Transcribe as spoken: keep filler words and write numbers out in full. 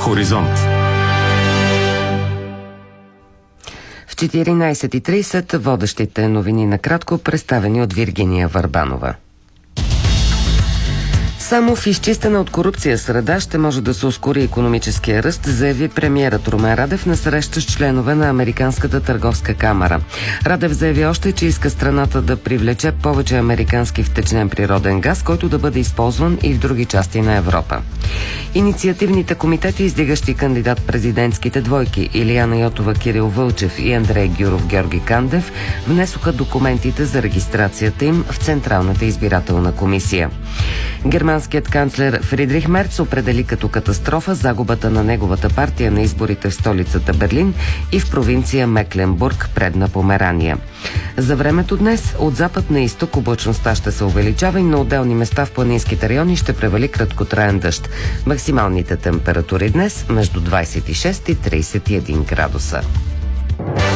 Хоризонт. В четиринайсет и трийсет водещите новини накратко, представени от Виргиния Върбанова. Само в изчистена от корупция среда ще може да се ускори икономическия ръст, заяви премиерът Румен Радев на среща с членове на Американската търговска камара. Радев заяви още, че иска страната да привлече повече американски втечнен природен газ, който да бъде използван и в други части на Европа. Инициативните комитети, издигащи кандидат президентските двойки Илияна Йотова, Кирил Вълчев и Андрей Гюров, Георги Кандев, внесоха документите за регистрацията им в Централната избирателна комисия. Германският канцлер Фридрих Мерц определи като катастрофа загубата на неговата партия на изборите в столицата Берлин и в провинция Мекленбург, предна Померания. За времето днес от запад на изток облачността ще се увеличава и на отделни места в планинските райони ще превали краткотраен дъжд. Максималните температури днес между двайсет и шест и трийсет и един градуса.